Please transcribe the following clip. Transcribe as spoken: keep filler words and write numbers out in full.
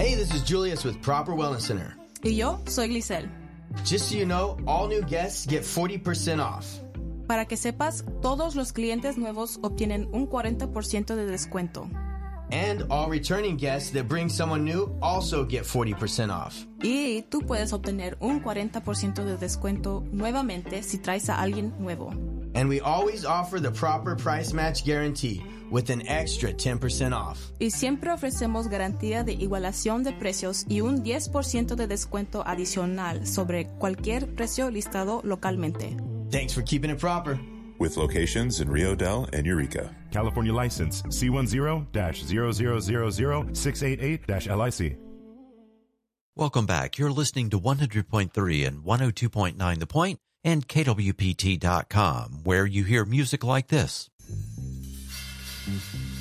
Hey, this is Julius with Proper Wellness Center. Y yo soy Glisel. Just so you know, all new guests get forty percent off. Para que sepas, todos los clientes nuevos obtienen un cuarenta por ciento de descuento. And all returning guests that bring someone new also get forty percent off. Y tú puedes obtener un cuarenta por ciento de descuento nuevamente si traes a alguien nuevo. And we always offer the proper price match guarantee with an extra ten percent off. Y siempre ofrecemos garantía de igualación de precios y un diez por ciento de descuento adicional sobre cualquier precio listado localmente. Thanks for keeping it proper. With locations in Rio Dell and Eureka. California license C one zero dash zero zero zero zero six eight eight dash L I C. Welcome back. You're listening to one hundred point three and one oh two point nine The Point and K W P T dot com, where you hear music like this.